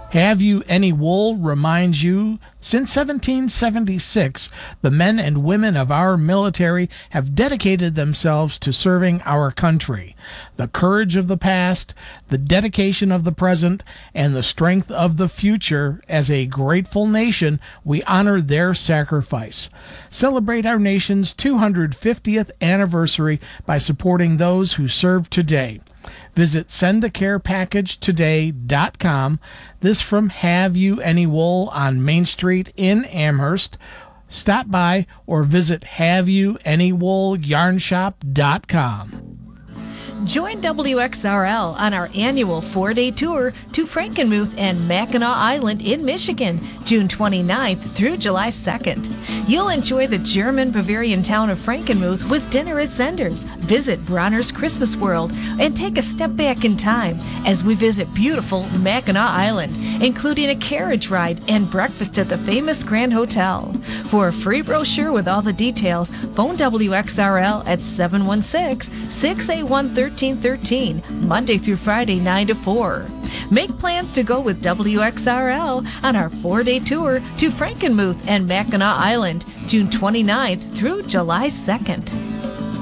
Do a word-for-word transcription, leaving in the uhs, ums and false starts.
Have You Any Wool reminds you, since seventeen seventy-six, the men and women of our military have dedicated themselves to serving our country. The courage of the past, the dedication of the present, and the strength of the future. As a grateful nation, we honor their sacrifice. Celebrate our nation's two hundred fiftieth anniversary by supporting those who serve today. Visit send a care package today dot com. This from Have You Any Wool on Main Street in Amherst. Stop by or visit have you any wool yarn shop dot com. Join W X R L on our annual four-day tour to Frankenmuth and Mackinac Island in Michigan, June twenty-ninth through July second. You'll enjoy the German Bavarian town of Frankenmuth with dinner at Zender's, visit Bronner's Christmas World, and take a step back in time as we visit beautiful Mackinac Island, including a carriage ride and breakfast at the famous Grand Hotel. For a free brochure with all the details, phone W X R L at seven one six, six eight one, one three one three, Monday through Friday, nine to four. Make plans to go with W X R L on our four-day tour to Frankenmuth and Mackinac Island, June twenty-ninth through July second.